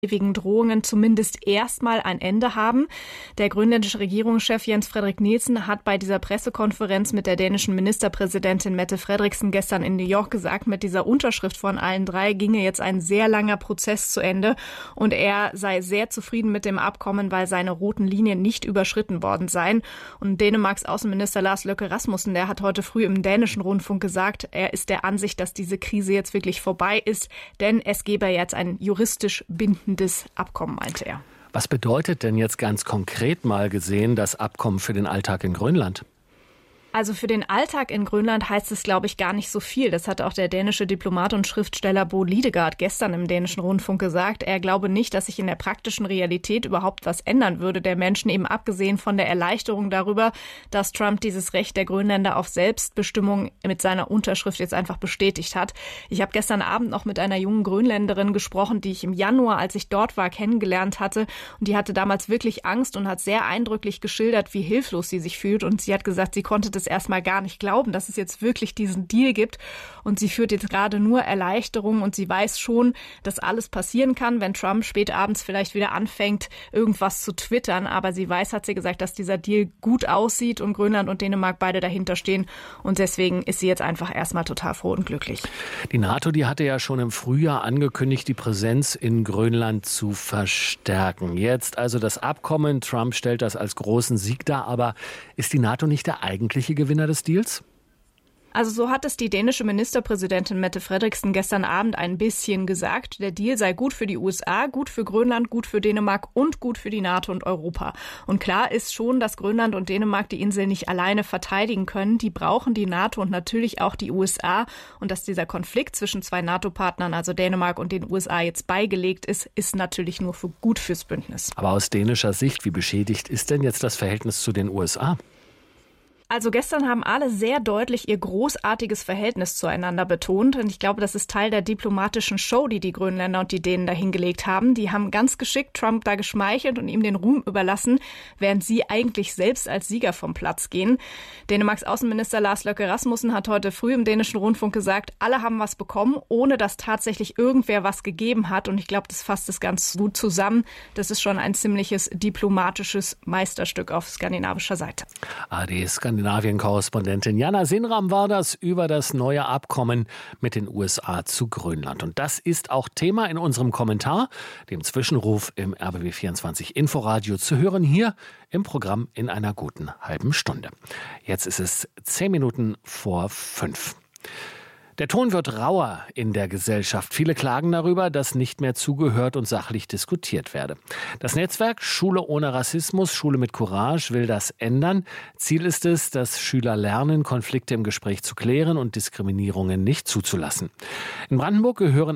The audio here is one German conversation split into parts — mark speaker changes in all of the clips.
Speaker 1: ewigen Drohungen zumindest erstmal ein Ende haben. Der grönländische Regierungschef Jens Frederik Nielsen hat bei dieser Pressekonferenz mit der dänischen Ministerpräsidentin Mette Frederiksen gestern in New York gesagt, mit dieser Unterschrift von allen drei ginge jetzt ein sehr langer Prozess zu Ende und er sei sehr zufrieden mit dem Abkommen, weil seine roten Linien nicht überschritten worden seien. Und Dänemarks Außenminister Lars Løkke Rasmussen, der hat heute früh im dänischen Rundfunk gesagt, er ist der Ansicht, dass diese Krise jetzt wirklich vorbei ist, denn es gebe jetzt ein juristisch bindendes Abkommen, meinte er.
Speaker 2: Was bedeutet denn jetzt ganz konkret mal gesehen das Abkommen für den Alltag in Grönland?
Speaker 1: Also für den Alltag in Grönland heißt es, glaube ich, gar nicht so viel. Das hat auch der dänische Diplomat und Schriftsteller Bo Lidegaard gestern im dänischen Rundfunk gesagt. Er glaube nicht, dass sich in der praktischen Realität überhaupt was ändern würde der Menschen, eben abgesehen von der Erleichterung darüber, dass Trump dieses Recht der Grönländer auf Selbstbestimmung mit seiner Unterschrift jetzt einfach bestätigt hat. Ich habe gestern Abend noch mit einer jungen Grönländerin gesprochen, die ich im Januar, als ich dort war, kennengelernt hatte. Und die hatte damals wirklich Angst und hat sehr eindrücklich geschildert, wie hilflos sie sich fühlt. Und sie hat gesagt, sie konnte das erstmal gar nicht glauben, dass es jetzt wirklich diesen Deal gibt und sie führt jetzt gerade nur Erleichterung und sie weiß schon, dass alles passieren kann, wenn Trump spät abends vielleicht wieder anfängt, irgendwas zu twittern, aber sie weiß, hat sie gesagt, dass dieser Deal gut aussieht und Grönland und Dänemark beide dahinter stehen und deswegen ist sie jetzt einfach erstmal total froh und glücklich.
Speaker 2: Die NATO, die hatte ja schon im Frühjahr angekündigt, die Präsenz in Grönland zu verstärken. Jetzt also das Abkommen, Trump stellt das als großen Sieg dar, aber ist die NATO nicht der eigentliche Gewinner des Deals?
Speaker 1: Also so hat es die dänische Ministerpräsidentin Mette Frederiksen gestern Abend ein bisschen gesagt. Der Deal sei gut für die USA, gut für Grönland, gut für Dänemark und gut für die NATO und Europa. Und klar ist schon, dass Grönland und Dänemark die Insel nicht alleine verteidigen können. Die brauchen die NATO und natürlich auch die USA. Und dass dieser Konflikt zwischen zwei NATO-Partnern, also Dänemark und den USA, jetzt beigelegt ist, ist natürlich nur gut fürs Bündnis.
Speaker 2: Aber aus dänischer Sicht, wie beschädigt ist denn jetzt das Verhältnis zu den USA?
Speaker 1: Also gestern haben alle sehr deutlich ihr großartiges Verhältnis zueinander betont. Und ich glaube, das ist Teil der diplomatischen Show, die die Grönländer und die Dänen da hingelegt haben. Die haben ganz geschickt Trump da geschmeichelt und ihm den Ruhm überlassen, während sie eigentlich selbst als Sieger vom Platz gehen. Dänemarks Außenminister Lars Løkke Rasmussen hat heute früh im dänischen Rundfunk gesagt, alle haben was bekommen, ohne dass tatsächlich irgendwer was gegeben hat. Und ich glaube, das fasst es ganz gut zusammen. Das ist schon ein ziemliches diplomatisches Meisterstück auf skandinavischer Seite.
Speaker 2: Skandinavien-Korrespondentin Jana Sinram war das über das neue Abkommen mit den USA zu Grönland. Und das ist auch Thema in unserem Kommentar, dem Zwischenruf im RBB24 Inforadio zu hören, hier im Programm in einer guten halben Stunde. Jetzt ist es 10 Minuten vor 5. Der Ton wird rauer in der Gesellschaft. Viele klagen darüber, dass nicht mehr zugehört und sachlich diskutiert werde. Das Netzwerk Schule ohne Rassismus, Schule mit Courage will das ändern. Ziel ist es, dass Schüler lernen, Konflikte im Gespräch zu klären und Diskriminierungen nicht zuzulassen. In Brandenburg gehören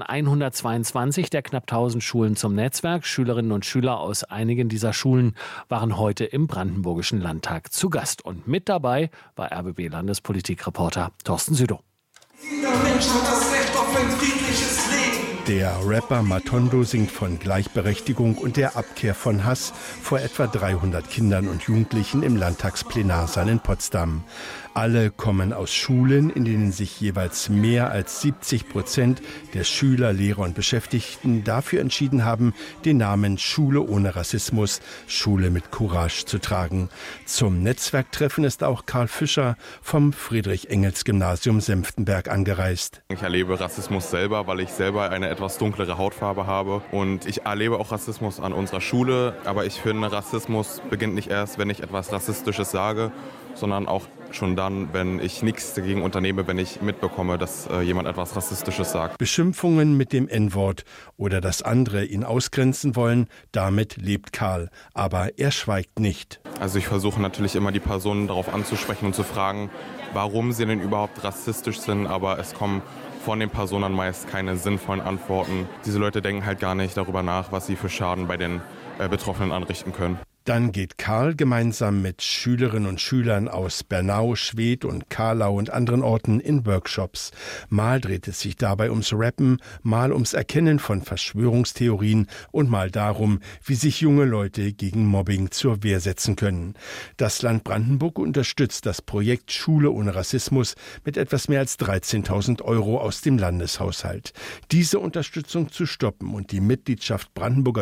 Speaker 2: 122 der knapp 1000 Schulen zum Netzwerk. Schülerinnen und Schüler aus einigen dieser Schulen waren heute im Brandenburgischen Landtag zu Gast. Und mit dabei war RBB-Landespolitikreporter Thorsten Südow.
Speaker 3: Jeder Mensch hat das Recht auf ein friedliches Leben.
Speaker 4: Der Rapper Matondo singt von Gleichberechtigung und der Abkehr von Hass vor etwa 300 Kindern und Jugendlichen im Landtagsplenarsaal in Potsdam. Alle kommen aus Schulen, in denen sich jeweils mehr als 70% der Schüler, Lehrer und Beschäftigten dafür entschieden haben, den Namen Schule ohne Rassismus, Schule mit Courage zu tragen. Zum Netzwerktreffen ist auch Karl Fischer vom Friedrich-Engels-Gymnasium Senftenberg angereist.
Speaker 5: Ich erlebe Rassismus selber, weil ich selber eine etwas dunklere Hautfarbe habe. Und ich erlebe auch Rassismus an unserer Schule. Aber ich finde, Rassismus beginnt nicht erst, wenn ich etwas Rassistisches sage, sondern auch schon dann, wenn ich nichts dagegen unternehme, wenn ich mitbekomme, dass jemand etwas Rassistisches sagt.
Speaker 4: Beschimpfungen mit dem N-Wort oder dass andere ihn ausgrenzen wollen, damit lebt Karl. Aber er schweigt nicht.
Speaker 5: Also ich versuche natürlich immer die Personen darauf anzusprechen und zu fragen, warum sie denn überhaupt rassistisch sind, aber es kommen von den Personen meist keine sinnvollen Antworten. Diese Leute denken halt gar nicht darüber nach, was sie für Schaden bei den Betroffenen anrichten können.
Speaker 4: Dann geht Karl gemeinsam mit Schülerinnen und Schülern aus Bernau, Schwedt und Karlau und anderen Orten in Workshops. Mal dreht es sich dabei ums Rappen, mal ums Erkennen von Verschwörungstheorien und mal darum, wie sich junge Leute gegen Mobbing zur Wehr setzen können. Das Land Brandenburg unterstützt das Projekt Schule ohne Rassismus mit etwas mehr als 13.000 € aus dem Landeshaushalt. Diese Unterstützung zu stoppen und die Mitgliedschaft Brandenburger